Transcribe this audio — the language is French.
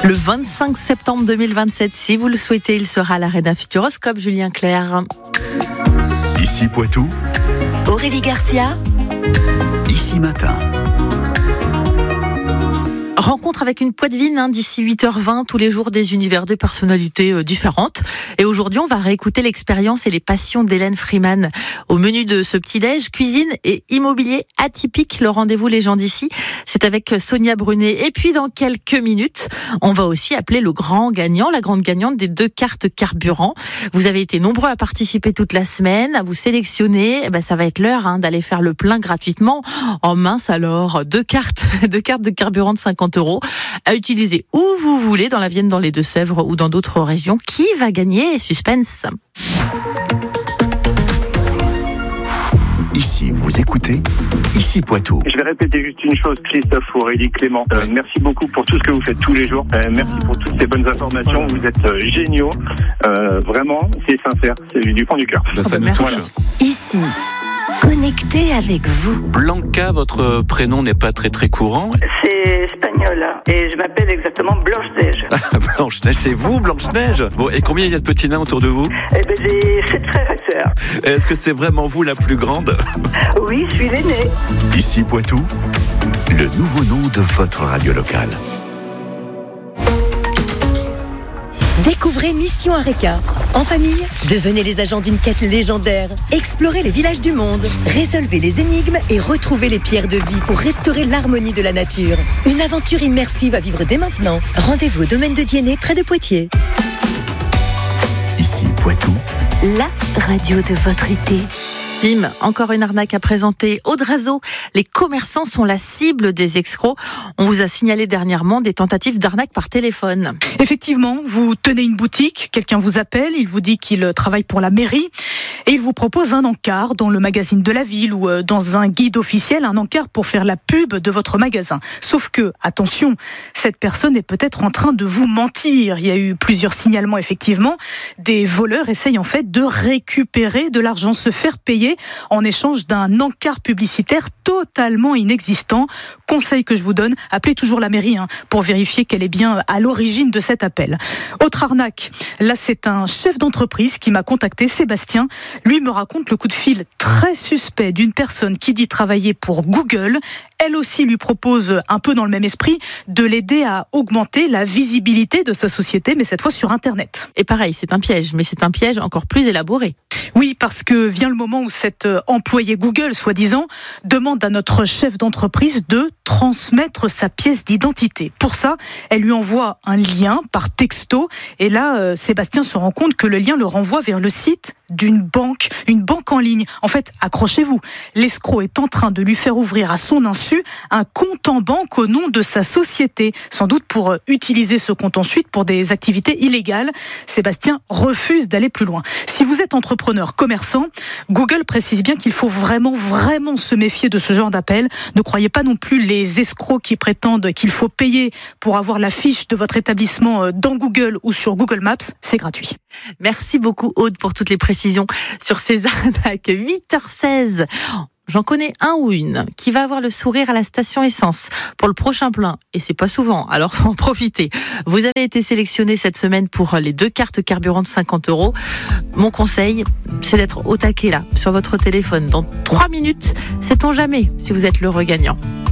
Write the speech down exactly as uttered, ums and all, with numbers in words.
Le vingt-cinq septembre deux mille vingt-sept, si vous le souhaitez, il sera à l'Arena Futuroscope. Julien Clerc. Ici Poitou. Aurélie Garcia. Ici Matin. Rencontre avec une poitevine hein, d'ici huit heures vingt, tous les jours des univers, des personnalités euh, différentes. Et aujourd'hui, on va réécouter l'expérience et les passions d'Hélène Freeman. Au menu de ce petit-déj, cuisine et immobilier atypique. Le rendez-vous Les gens d'ici, c'est avec Sonia Brunet. Et puis, dans quelques minutes, on va aussi appeler le grand gagnant, la grande gagnante des deux cartes carburant. Vous avez été nombreux à participer toute la semaine, à vous sélectionner. Eh ben, ça va être l'heure hein, d'aller faire le plein gratuitement. En mince alors, deux cartes, deux cartes de carburant de cinquante euros à utiliser où vous voulez, dans la Vienne, dans les Deux-Sèvres ou dans d'autres régions. Qui va gagner ? Suspense. Ici, vous écoutez Ici Poitou. Je vais répéter juste une chose, Christophe, Aurélie, Clément. Euh, oui. Merci beaucoup pour tout ce que vous faites tous les jours. Euh, merci pour toutes ces bonnes informations. Vous êtes euh, géniaux. Euh, vraiment, c'est sincère. C'est du fond du cœur. Ben, ça Oh, nous merci. touche. Ici, connecté avec vous. Blanca, votre prénom n'est pas très très courant. C'est espagnol hein, et je m'appelle exactement Blanche-Neige. Blanche-Neige, c'est vous, Blanche-Neige ? Bon, et combien il y a de petits nains autour de vous ? Eh ben, j'ai sept frères et sœurs. Est-ce que c'est vraiment vous la plus grande ? Oui, je suis l'aînée. Ici Poitou, le nouveau nom de votre radio locale. Découvrez Mission Areka. En famille, devenez les agents d'une quête légendaire. Explorez les villages du monde. Résolvez les énigmes et retrouvez les pierres de vie pour restaurer l'harmonie de la nature. Une aventure immersive à vivre dès maintenant. Rendez-vous au domaine de Diennet, près de Poitiers. Ici Poitou, La radio de votre été. Bim, encore une arnaque à présenter. Aude Razo, les commerçants sont la cible des escrocs. On vous a signalé dernièrement des tentatives d'arnaque par téléphone. Effectivement, vous tenez une boutique, quelqu'un vous appelle, il vous dit qu'il travaille pour la mairie et il vous propose un encart dans le magazine de la ville ou dans un guide officiel, un encart pour faire la pub de votre magasin. Sauf que, attention, cette personne est peut-être en train de vous mentir. Il y a eu plusieurs signalements, effectivement. Des voleurs essayent en fait de récupérer de l'argent, se faire payer en échange d'un encart publicitaire totalement inexistant. Conseil que je vous donne, appelez toujours la mairie hein, pour vérifier qu'elle est bien à l'origine de cet appel. Autre arnaque, là c'est un chef d'entreprise qui m'a contacté, Sébastien. Lui me raconte le coup de fil très suspect d'une personne qui dit travailler pour Google. Elle aussi lui propose, un peu dans le même esprit, de l'aider à augmenter la visibilité de sa société, mais cette fois sur Internet. Et pareil, c'est un piège, mais c'est un piège encore plus élaboré. Oui, parce que vient le moment où cet employé Google, soi-disant, demande à notre chef d'entreprise de transmettre sa pièce d'identité. Pour ça, elle lui envoie un lien par texto. Et là, euh, Sébastien se rend compte que le lien le renvoie vers le site d'une banque, une banque en ligne. En fait, accrochez-vous, l'escroc est en train de lui faire ouvrir à son insu un compte en banque au nom de sa société, sans doute pour utiliser ce compte ensuite pour des activités illégales. Sébastien refuse d'aller plus loin. Si vous êtes entrepreneur, commerçant, Google précise bien qu'il faut vraiment, vraiment se méfier de ce genre d'appel. Ne croyez pas non plus les escrocs qui prétendent qu'il faut payer pour avoir la fiche de votre établissement dans Google ou sur Google Maps. C'est gratuit. Merci beaucoup Aude pour toutes les précisions sur ces arnaques. huit heures seize. J'en connais un ou une qui va avoir le sourire à la station essence pour le prochain plein. Et c'est pas souvent, alors faut en profiter. Vous avez été sélectionné cette semaine pour les deux cartes carburant de cinquante euros. Mon conseil, c'est d'être au taquet là, sur votre téléphone. Dans trois minutes, sait-on jamais si vous êtes l'heureux gagnant.